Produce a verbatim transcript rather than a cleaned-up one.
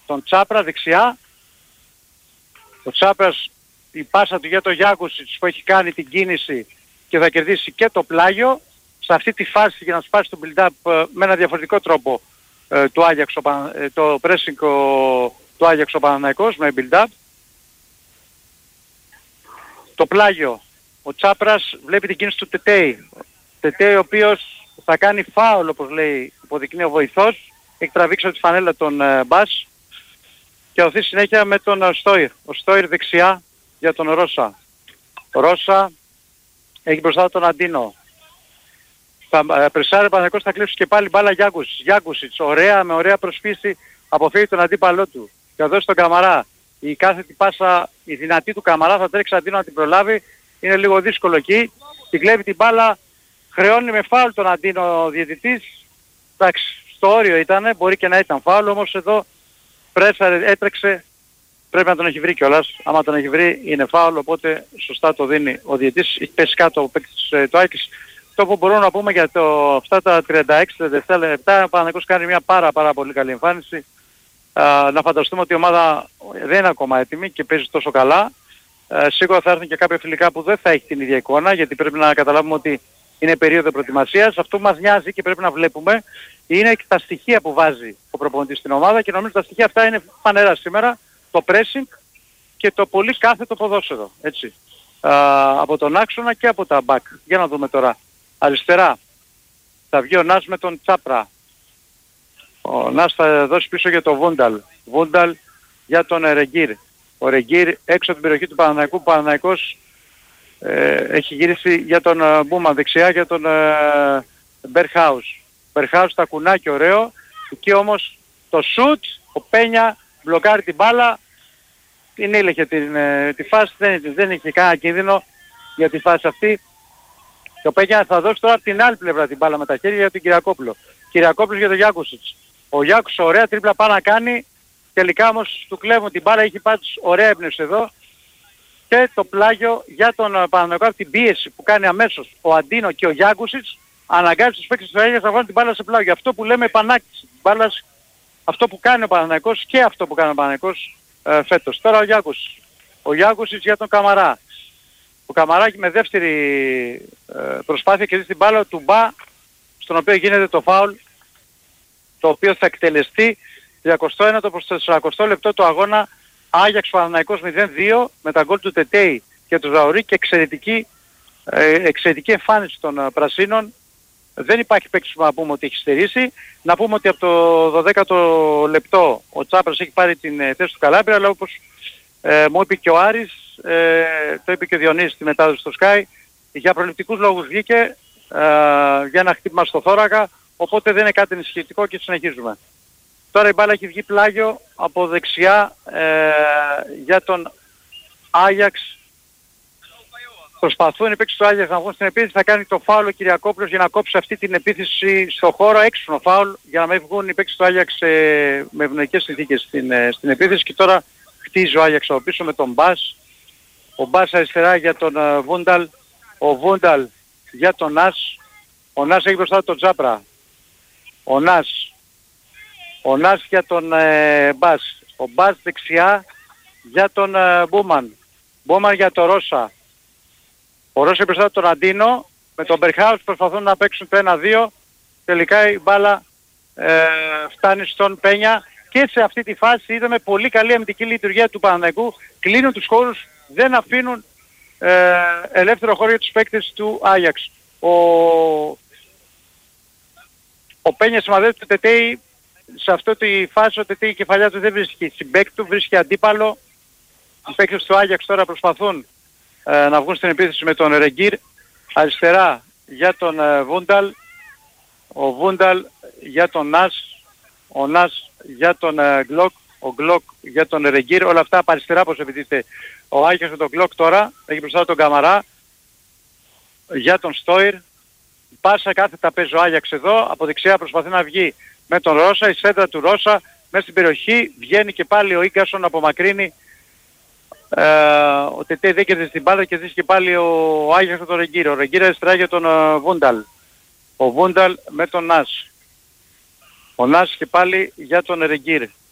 τον Τσάπρα δεξιά. Ο Τσάπρας, η πάσα του για το Γιάκουσιτς που έχει κάνει την κίνηση και θα κερδίσει και το πλάγιο. Σε αυτή τη φάση για να σπάσει το build-up με ένα διαφορετικό τρόπο ε, του Άγιαξ, ε, το pressing του Άγιαξ ο Παναθηναϊκός με build-up. Το πλάγιο. Ο Τσάπρας βλέπει την κίνηση του Τετέι. Τετέι ο οποίος θα κάνει φάουλ όπως λέει, υποδεικνύει ο βοηθός. Έχει τραβήξει τη φανέλα τον ε, Μπας και οθεί συνέχεια με τον ε, Στόιρ. Ο Στόιρ δεξιά για τον Ρώσα. Ο Ρώσα έχει μπροστά τον Αντίνο. Θα ε, πρεσάρει ο Παναθηναϊκός, θα κλέψει και πάλι μπάλα Γιάκουσιτς. Γιάκουσιτς, ωραία, με ωραία προσπίση αποφύγει τον αντίπαλό του. Και θα δώσει τον Καμαρά. Η κάθετη πάσα, η δυνατή του Καμαρά θα τρέξει Αντίνο να την προλάβει. Είναι λίγο δύσκολο εκεί. Την κλέβει την μπάλα, χρεώνει με φάουλ τον Αντίνο ο διαιτητής. Εντάξει, στο όριο ήτανε, μπορεί και να ήταν φάουλ, όμως εδώ πρέσαρε, έτρεξε, πρέπει να τον έχει βρει κιόλας. Άμα τον έχει βρει είναι φάουλ, οπότε σωστά το δίνει ο διαιτητής. Έχει πέσει κάτω ο παίκτης του Άκης. Το που μπορούμε να πούμε για το, αυτά τα τριάντα έξι τριάντα επτά λεπτά, ο Παναθηναϊκός κάνει μια πάρα πάρα πολύ καλή εμφάνιση. Α, να φανταστούμε ότι η ομάδα δεν είναι ακόμα έτοιμη και παίζει τόσο καλά. Α, σίγουρα θα έρθουν και κάποια φιλικά που δεν θα έχει την ίδια εικόνα, γιατί πρέπει να καταλάβουμε ότι είναι περίοδο προετοιμασίας. Αυτό που μας νοιάζει και πρέπει να βλέπουμε είναι και τα στοιχεία που βάζει ο προπονητής στην ομάδα και νομίζω τα στοιχεία αυτά είναι φανερά σήμερα. Το pressing και το πολύ κάθετο ποδόσφαιρο. Έτσι. Α, από τον άξονα και από τα back. Για να δούμε τώρα. Αριστερά θα βγει ο Νας με τον Τσάπρα. Ο Νας θα δώσει πίσω για τον Βούνταλ. Βούνταλ για τον Ρεγκίρ. Ο Ρεγκίρ έξω από την περιοχή του Παναθηναϊκού. Ο Παναθηναϊκός ε, έχει γυρίσει για τον ε, Μπούμα δεξιά για τον ε, Μπερχάους. Μπερχάους τα κουνάκι ωραίο. Εκεί όμως το σουτ, ο Πένια μπλοκάρει την μπάλα. Την ήλεγε την, ε, τη φάση, δεν, δεν είχε κανένα κίνδυνο για τη φάση αυτή. Και ο Πένια θα δώσει τώρα από την άλλη πλευρά την μπάλα με τα χέρια για τον Κυριακόπουλο. Κυριακόπουλος για τον Γιάκουσιτς. Ο Γιάκουσιτς ωραία τρίπλα πάει να κάνει. Τελικά όμως του κλέβουν την μπάλα, έχει πάντως ωραία έμπνευση εδώ. Και το πλάγιο για τον Παναθηναϊκό, την πίεση που κάνει αμέσως ο Αντίνο και ο Γιάκουσιτς, αναγκάζει τους παίκτες του Αγίας να βάλουν την μπάλα σε πλάγιο. Αυτό που λέμε επανάκτηση. Μπάλας, αυτό που κάνει ο Παναθηναϊκός και αυτό που κάνει ο Παναθηναϊκός ε, φέτος. Τώρα ο Γιάκουσιτς. Ο Γιάκουσιτς για τον Καμαρά. Ο Καμαράκη με δεύτερη ε, προσπάθεια κερδίζει την μπάλα του Μπα, στον οποίο γίνεται το φάουλ, το οποίο θα εκτελεστεί τριακοστό ένατο προς τεσσαρακοστό λεπτό του αγώνα. Άγιαξ Παναθηναϊκός μηδέν δύο με τα γκολ του Τετέι και του Ζαουρί και εξαιρετική, ε, εξαιρετική εμφάνιση των ε, Πρασίνων. Δεν υπάρχει παίκτης που να πούμε ότι έχει στερήσει. Να πούμε ότι από το δωδέκατο λεπτό ο Τσάπρας έχει πάρει την ε, θέση του Καλάμπρια, αλλά όπως ε, μου είπε και ο Άρης, ε, το είπε και ο Διονύσης στη μετάδοση στο Sky, για προληπτικούς λόγους βγήκε ε, για ένα χτύπημα στο θώρακα, οπότε δεν είναι κάτι ενισχυτικό και συνεχίζουμε. Τώρα η μπάλα έχει βγει πλάγιο από δεξιά ε, για τον Άγιαξ. Προσπαθούν οι παίκτες του Άγιαξ να βγουν στην επίθεση, θα κάνει το φάουλ ο Κυριακόπουλος για να κόψει αυτή την επίθεση στο χώρο, έξυπνο φάουλ, για να μην βγουν οι παίκτες του Άγιαξ ε, με ευνοϊκές συνθήκες στην, ε, στην επίθεση. Και τώρα χτίζει ο Άγιαξ από πίσω με τον Μπας. Ο Μπας αριστερά για τον uh, Βούνταλ. Ο Βούνταλ για τον Νας. Ο Νας έχει μπροστά τον Τσάπρα. Ο Νας. Ο Νας για τον uh, Μπας. Ο Μπας δεξιά για τον uh, Μπούμαν. Μπούμαν για τον Ρώσα. Ο Ρώσα μπροστά τον Αντίνο. Με τον Μπερχάους προσπαθούν να παίξουν το ένα δύο. Τελικά η μπάλα ε, φτάνει στον Πένια. Και σε αυτή τη φάση είδαμε πολύ καλή αμυντική λειτουργία του Παναθηναϊκού. Κλείνουν τους χώρους, δεν αφήνουν ε, ελεύθερο χώρο για τους παίκτες του Άγιαξ. Ο, ο Πένια σημαδεύει το Τετέι. Σε αυτή τη φάση ο Τετέι η κεφαλιά του δεν βρίσκει συμπέκτη του, βρίσκει αντίπαλο. Οι παίκτες του Άγιαξ τώρα προσπαθούν ε, να βγουν στην επίθεση με τον Ρεγκίρ. Αριστερά για τον ε, Βούνταλ. Ο Βούνταλ για τον Νας. Ο Νας για τον ε, Γκλοκ. Ο Γκλοκ για τον Ρεγκίρ. Όλα αυτά από αριστερά πως επιτίθεται ο Άγιαξ με τον Γκλοκ τώρα. Έχει μπροστά τον Καμαρά. Για τον Στόιρ. Πάσα κάθετα παίζει ο Άγιαξ εδώ. Από δεξιά προσπαθεί να βγει με τον Ρώσα. Η σέντρα του Ρώσα μέσα στην περιοχή. Βγαίνει και πάλι ο Ίγκασον, απομακρύνει. Ε, ο Τετέ δεν κερδίζει την μπάλα και κερδίζει και πάλι ο Άγιαξ με τον Ρεγκίρ. Ο Ρεγκίρ αριστερά για τον uh, Βούνταλ. Ο Βούνταλ με τον Νας. Ο Νας και πάλι για τον Ρεγκίρ.